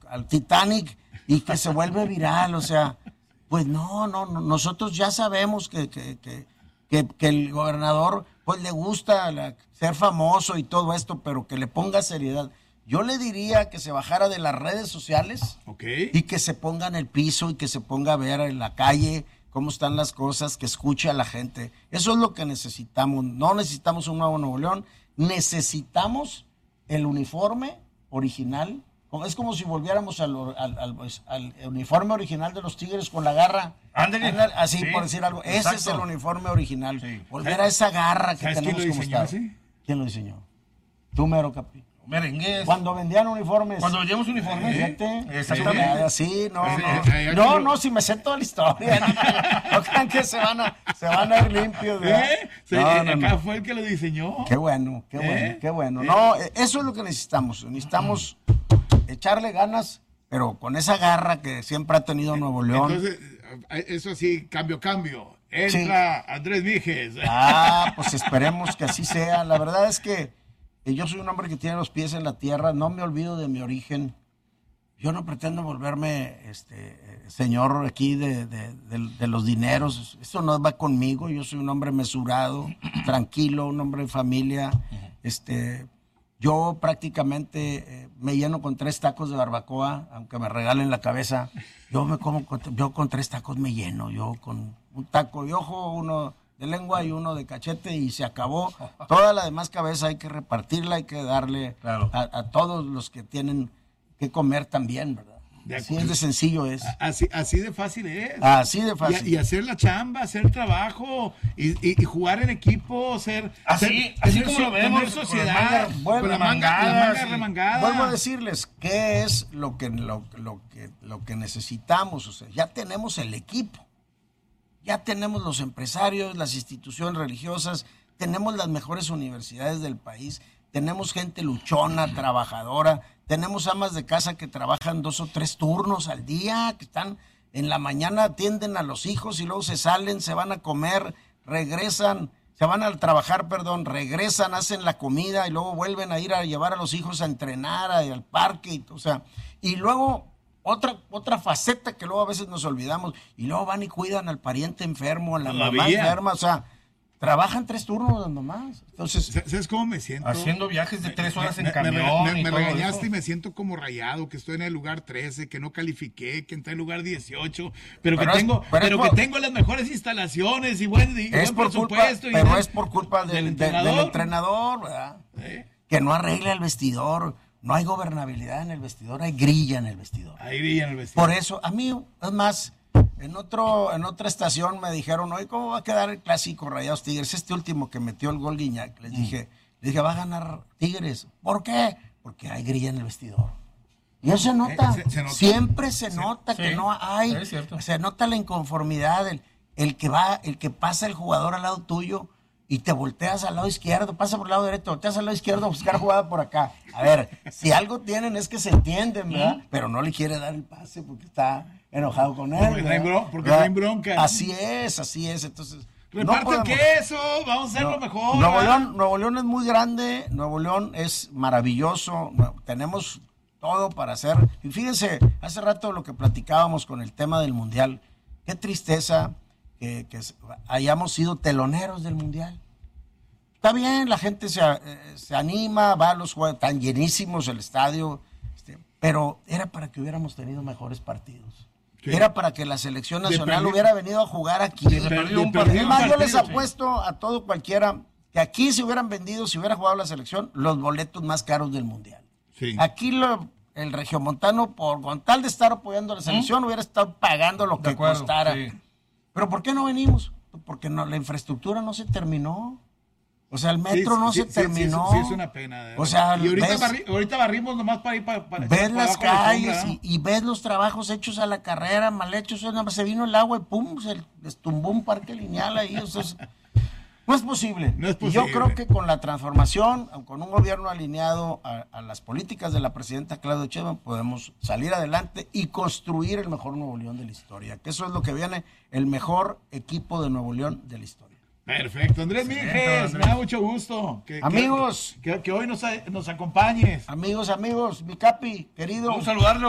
al Titanic y que se vuelve viral, o sea, pues no, nosotros ya sabemos que el gobernador pues le gusta ser famoso y todo esto, pero que le ponga seriedad. Yo le diría que se bajara de las redes sociales y que se ponga en el piso y que se ponga a ver en la calle cómo están las cosas, que escuche a la gente. Eso es lo que necesitamos. No necesitamos un nuevo Nuevo León, necesitamos el uniforme original. Es como si volviéramos al uniforme original de los Tigres con la garra. Ándale. Así, sí, por decir algo. Exacto. Ese es el uniforme original. Sí. Volver a esa garra que tenemos como Estado. ¿Sí? ¿Quién lo diseñó? Tú, mero, Capi. Merengues. Cuando vendían uniformes. Cuando vendíamos uniformes. Exactamente. Sí, no, si me sé toda la historia. No crean que se van a ir limpios. Acá fue el que lo diseñó. Qué bueno. No, eso es lo que necesitamos. Necesitamos echarle ganas, pero con esa garra que siempre ha tenido Nuevo León. Entonces, eso sí, cambio. Entra Andrés Mijes. Pues esperemos que así sea. La verdad es que yo soy un hombre que tiene los pies en la tierra, no me olvido de mi origen. Yo no pretendo volverme señor aquí de los dineros. Eso no va conmigo. Yo soy un hombre mesurado, tranquilo, un hombre de familia. Yo prácticamente me lleno con 3 tacos de barbacoa, aunque me regalen la cabeza. Yo con 3 tacos me lleno. Yo con un taco de ojo, uno de lengua y uno de cachete y se acabó. Toda la demás cabeza hay que repartirla, hay que darle a todos los que tienen que comer también, ¿verdad? Así es de sencillo es. Así de fácil es. Así de fácil. Y hacer la chamba, hacer trabajo y jugar en equipo, así como lo vemos, tener sociedad, con la manga remangada. Vuelvo a decirles qué es lo que necesitamos. O sea, ya tenemos el equipo. Ya tenemos los empresarios, las instituciones religiosas, tenemos las mejores universidades del país, tenemos gente luchona, trabajadora, tenemos amas de casa que trabajan 2 o 3 turnos al día, que están en la mañana, atienden a los hijos y luego se salen, se van a comer, regresan, se van a trabajar, regresan, hacen la comida y luego vuelven a ir a llevar a los hijos a entrenar al parque, y luego otra faceta que luego a veces nos olvidamos, y luego van y cuidan al pariente enfermo, a la mamá enferma, o sea, trabajan 3 turnos nomás. Entonces, ¿sabes cómo me siento? Haciendo viajes de 3 horas en camión. Me regañaste y me siento como rayado, que estoy en el lugar 13, que no califiqué, que entré en el lugar 18, pero que tengo las mejores instalaciones y buen presupuesto. Es por culpa del entrenador, ¿verdad? Que no arregla el vestidor. No hay gobernabilidad en el vestidor, hay grilla en el vestidor. Por eso, a mí, es más, en otra estación me dijeron, oye, ¿cómo va a quedar el clásico Rayados Tigres? Este último que metió el gol Guiñac. Les dije, va a ganar Tigres. ¿Por qué? Porque hay grilla en el vestidor. Y eso se nota. Siempre se nota que no hay. Se nota la inconformidad, el que pasa el jugador al lado tuyo y te volteas al lado izquierdo, pasa por el lado derecho, volteas al lado izquierdo a buscar jugada por acá. A ver, si algo tienen es que se entienden, ¿verdad? Pero no le quiere dar el pase porque está enojado con él. Porque traen bronca. Así es. Entonces, reparten queso, vamos a hacerlo mejor. Nuevo León es muy grande, Nuevo León es maravilloso, tenemos todo para hacer. Y fíjense, hace rato lo que platicábamos con el tema del Mundial, qué tristeza que hayamos sido teloneros del Mundial. Está bien, la gente se anima, va a los juegos, están llenísimos el estadio, pero era para que hubiéramos tenido mejores partidos. ¿Qué? Era para que la selección nacional hubiera venido a jugar aquí. Yo les apuesto a todo cualquiera que aquí se hubieran vendido, si hubiera jugado la selección, los boletos más caros del Mundial. Sí. Aquí el regiomontano, con tal de estar apoyando a la selección, hubiera estado pagando lo que costara. Sí. Pero ¿por qué no venimos? Porque la infraestructura no se terminó. O sea, el metro no se terminó. Sí, es una pena. O sea, y ahorita barrimos nomás para ir para ves las calles y ves los trabajos hechos a la carrera, mal hechos. Se vino el agua y pum, se les tumbó un parque lineal ahí. O sea, no es posible. Y yo creo que con la transformación, con un gobierno alineado a las políticas de la presidenta Claudia Sheinbaum, podemos salir adelante y construir el mejor Nuevo León de la historia. Que eso es lo que viene, el mejor equipo de Nuevo León de la historia. Perfecto, Andrés Mijes, me da mucho gusto amigos que hoy nos acompañes. Amigos, mi Capi, querido. Vamos a saludarlo.